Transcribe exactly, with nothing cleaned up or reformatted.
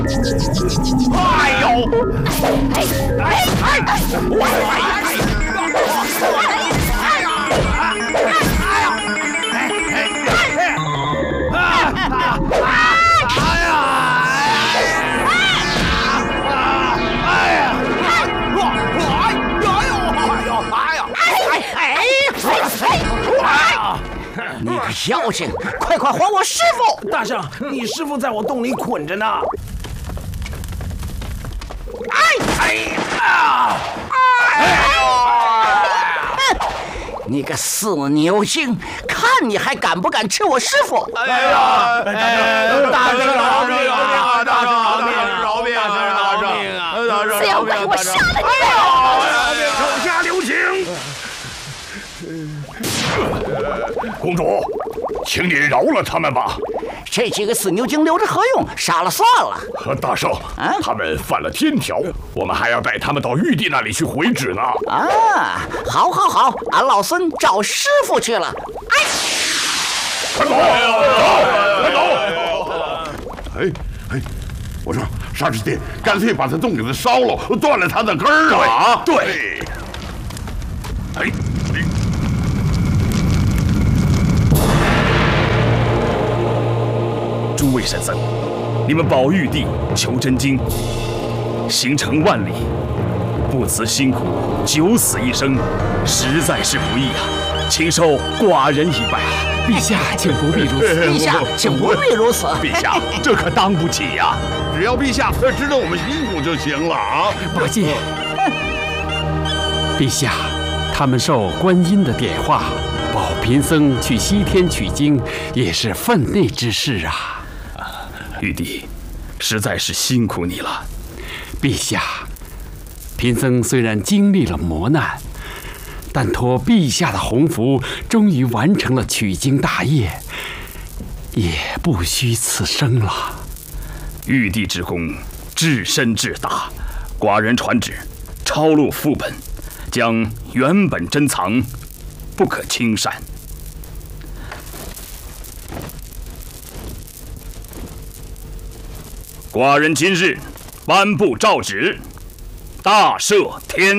哎呦！哎哎哎！哎哎！哎呀！哎呀！哎哎！ 你个妖精，快快还我师傅！ 大圣，你师傅在我洞里捆着呢。 哎哎啊！哎呦！你个死牛精，看你还敢不敢吃我师傅！ 哎呀！大圣饶命啊！大圣饶命！饶命啊！大圣！大圣！ 死妖怪，我杀了你！ 手下留情。 公主，请你饶了他们吧。 这几个死牛精留着何用？杀了算了。 和大圣，啊、他们犯了天条，我们还要带他们到玉帝那里去回旨呢。 啊，好，好，好，俺老孙找师傅去了。哎， 快走，走，快走！哎哎，我说沙师弟，干脆把他洞给他烧了，断了他的根儿啊！对。哎。 诸位神僧，你们保玉帝求真经，行程万里，不辞辛苦，九死一生，实在是不易啊！请受寡人一拜。 陛下，请不必如此。 陛下，请不必如此。 陛下，这可当不起呀！ 只要陛下知道我们辛苦就行了啊！ 不敬。陛下，他们受观音的点化，保贫僧去西天取经，也是分内之事啊。 玉帝，实在是辛苦你了。 陛下，贫僧虽然经历了磨难，但托陛下的洪福，终于完成了取经大业，也不虚此生了。 玉帝之功至深至大，寡人传旨，抄录副本，将原本珍藏，不可轻擅。 寡人今日颁布诏旨，大赦天